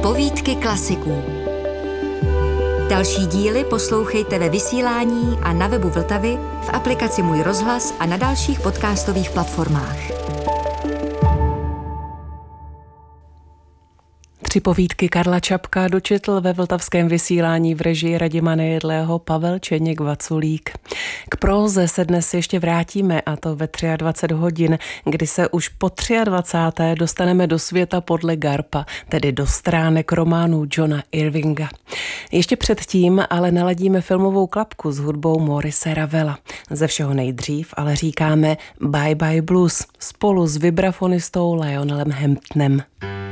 Povídky klasiků. Další díly poslouchejte ve vysílání a na webu Vltavy, v aplikaci Můj rozhlas a na dalších podcastových platformách. 3 povídky Karla Čapka dočetl ve vltavském vysílání v režii Radima Nejedlého Pavel Čeněk-Vaculík. K próze se dnes ještě vrátíme, a to ve 23 hodin, kdy se už po 23. dostaneme do světa podle Garpa, tedy do stránek románů Johna Irvinga. Ještě předtím ale naladíme filmovou klapku s hudbou Maurice Ravela. Ze všeho nejdřív ale říkáme Bye Bye Blues spolu s vibrafonistou Lionelem Hamptonem.